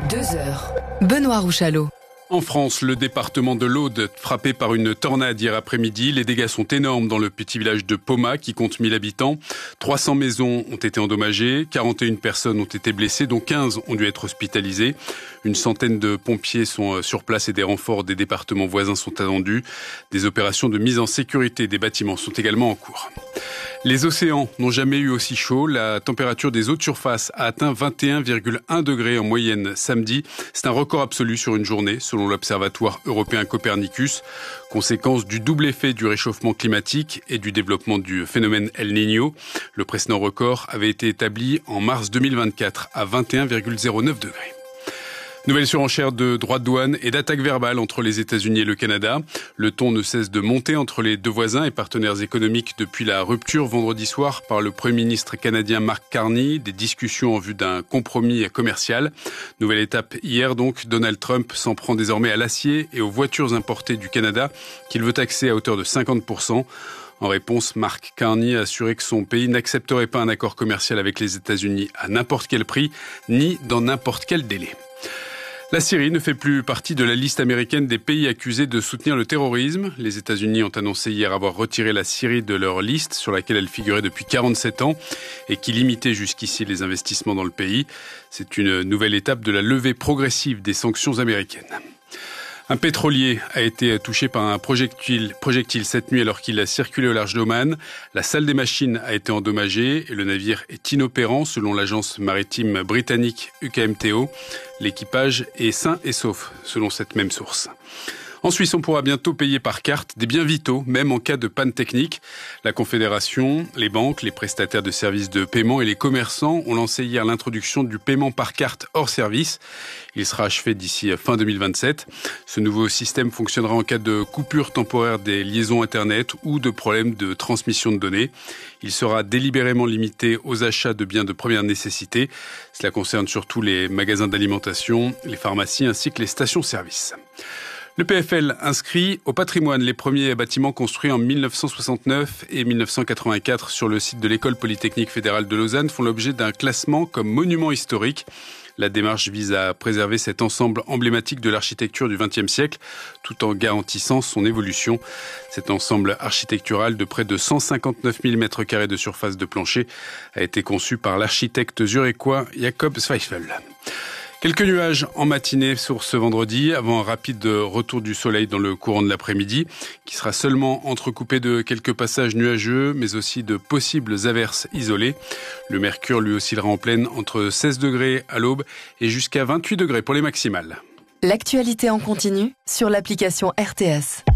2 heures. Benoît Rouchalot. En France, le département de l'Aude, frappé par une tornade hier après-midi. Les dégâts sont énormes dans le petit village de Pomat, qui compte 1000 habitants. 300 maisons ont été endommagées, 41 personnes ont été blessées, dont 15 ont dû être hospitalisées. Une centaine de pompiers sont sur place et des renforts des départements voisins sont attendus. Des opérations de mise en sécurité des bâtiments sont également en cours. Les océans n'ont jamais eu aussi chaud. La température des eaux de surface a atteint 21,1 degrés en moyenne samedi. C'est un record absolu sur une journée, selon l'Observatoire européen Copernicus. Conséquence du double effet du réchauffement climatique et du développement du phénomène El Niño. Le précédent record avait été établi en mars 2024 à 21,09 degrés. Nouvelle surenchère de droits de douane et d'attaques verbales entre les États-Unis et le Canada. Le ton ne cesse de monter entre les deux voisins et partenaires économiques depuis la rupture vendredi soir par le Premier ministre canadien Mark Carney. Des discussions en vue d'un compromis commercial. Nouvelle étape hier donc, Donald Trump s'en prend désormais à l'acier et aux voitures importées du Canada qu'il veut taxer à hauteur de 50%. En réponse, Mark Carney a assuré que son pays n'accepterait pas un accord commercial avec les États-Unis à n'importe quel prix, ni dans n'importe quel délai. La Syrie ne fait plus partie de la liste américaine des pays accusés de soutenir le terrorisme. Les États-Unis ont annoncé hier avoir retiré la Syrie de leur liste, sur laquelle elle figurait depuis 47 ans, et qui limitait jusqu'ici les investissements dans le pays. C'est une nouvelle étape de la levée progressive des sanctions américaines. Un pétrolier a été touché par un projectile cette nuit alors qu'il a circulé au large d'Oman. La salle des machines a été endommagée et le navire est inopérant selon l'agence maritime britannique UKMTO. L'équipage est sain et sauf selon cette même source. En Suisse, on pourra bientôt payer par carte des biens vitaux, même en cas de panne technique. La Confédération, les banques, les prestataires de services de paiement et les commerçants ont lancé hier l'introduction du paiement par carte hors service. Il sera achevé d'ici fin 2027. Ce nouveau système fonctionnera en cas de coupure temporaire des liaisons Internet ou de problèmes de transmission de données. Il sera délibérément limité aux achats de biens de première nécessité. Cela concerne surtout les magasins d'alimentation, les pharmacies ainsi que les stations-service. Le PFL inscrit au patrimoine les premiers bâtiments construits en 1969 et 1984 sur le site de l'École polytechnique fédérale de Lausanne font l'objet d'un classement comme monument historique. La démarche vise à préserver cet ensemble emblématique de l'architecture du XXe siècle, tout en garantissant son évolution. Cet ensemble architectural de près de 159 000 m² de surface de plancher a été conçu par l'architecte zurichois Jakob Zweifel. Quelques nuages en matinée sur ce vendredi, avant un rapide retour du soleil dans le courant de l'après-midi, qui sera seulement entrecoupé de quelques passages nuageux, mais aussi de possibles averses isolées. Le mercure lui oscillera en pleine entre 16 degrés à l'aube et jusqu'à 28 degrés pour les maximales. L'actualité en continu sur l'application RTS.